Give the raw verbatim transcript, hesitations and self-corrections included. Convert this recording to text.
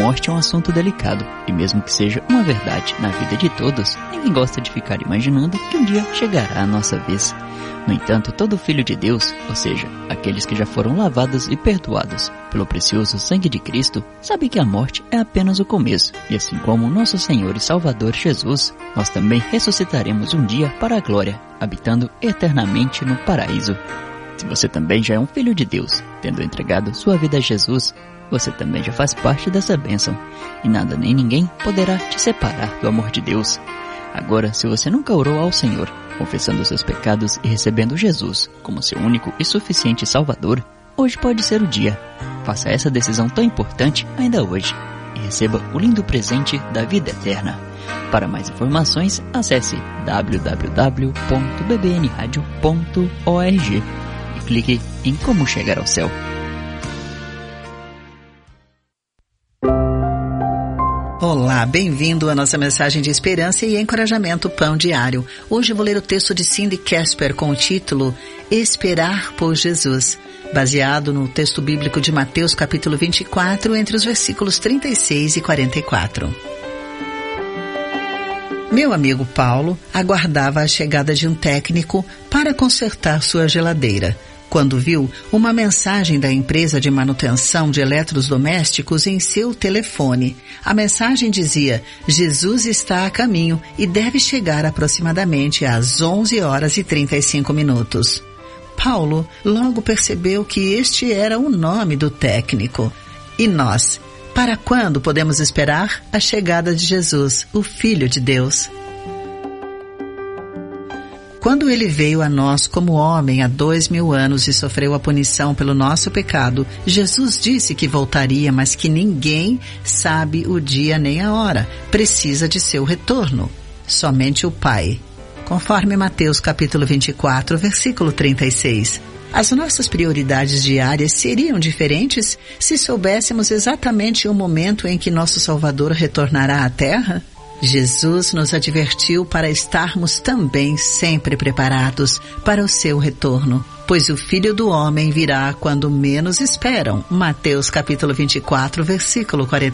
morte é um assunto delicado, e mesmo que seja uma verdade na vida de todos, ninguém gosta de ficar imaginando que um dia chegará a nossa vez. No entanto, todo filho de Deus, ou seja, aqueles que já foram lavados e perdoados pelo precioso sangue de Cristo, sabe que a morte é apenas o começo, e assim como nosso Senhor e Salvador Jesus, nós também ressuscitaremos um dia para a glória, habitando eternamente no paraíso. Se você também já é um filho de Deus, tendo entregado sua vida a Jesus, você também já faz parte dessa bênção, e nada nem ninguém poderá te separar do amor de Deus. Agora, se você nunca orou ao Senhor, confessando seus pecados e recebendo Jesus como seu único e suficiente Salvador, hoje pode ser o dia. Faça essa decisão tão importante ainda hoje e receba o lindo presente da vida eterna. Para mais informações, acesse w w w ponto b b n radio ponto org e clique em Como Chegar ao Céu. Olá, bem-vindo à nossa mensagem de esperança e encorajamento Pão Diário. Hoje eu vou ler o texto de Cindy Casper com o título Esperar por Jesus, baseado no texto bíblico de Mateus capítulo vinte e quatro, entre os versículos trinta e seis e quarenta e quatro. Meu amigo Paulo aguardava a chegada de um técnico para consertar sua geladeira, quando viu uma mensagem da empresa de manutenção de eletrodomésticos em seu telefone. A mensagem dizia: Jesus está a caminho e deve chegar aproximadamente às onze horas e trinta e cinco minutos. Paulo logo percebeu que este era o nome do técnico. E nós, para quando podemos esperar a chegada de Jesus, o Filho de Deus? Quando ele veio a nós como homem há dois mil anos e sofreu a punição pelo nosso pecado, Jesus disse que voltaria, mas que ninguém sabe o dia nem a hora. Precisa de seu retorno. Somente o Pai. Conforme Mateus capítulo vinte e quatro, versículo trinta e seis. As nossas prioridades diárias seriam diferentes se soubéssemos exatamente o momento em que nosso Salvador retornará à Terra? Jesus nos advertiu para estarmos também sempre preparados para o seu retorno, pois o Filho do Homem virá quando menos esperam. Mateus capítulo vinte e quatro, versículo quarenta.